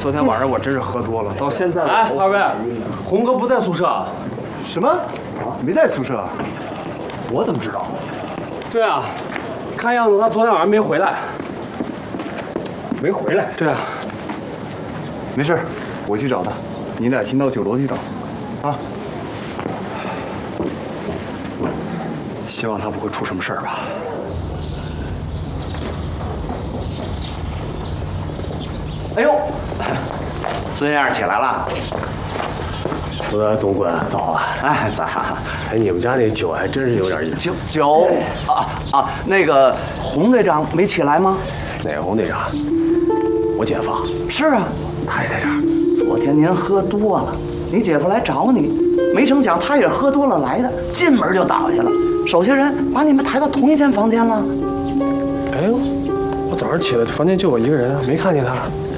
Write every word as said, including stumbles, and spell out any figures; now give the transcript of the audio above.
昨天晚上我真是喝多了，到现在。 哎，二位，红哥不在宿舍。 什么？没在宿舍？ 我怎么知道？ 对啊，看样子他昨天晚上没回来。 没回来？ 对啊。 没事，我去找他。你俩先到酒楼去等，啊。 希望他不会出什么事儿吧。 哎呦，孙燕起来了。 我的总管早啊！ 哎，早。 哎，你们家那酒还真是有点意思。 酒酒啊啊！那个洪队长没起来吗？ 哪个洪队长？我姐夫。 是啊， 他也在这儿。 昨天您喝多了，你姐夫来找你，没成想他也喝多了来的，进门就倒下了。手下人把你们抬到同一间房间了。 哎呦，我早上起来，房间就我一个人，没看见他。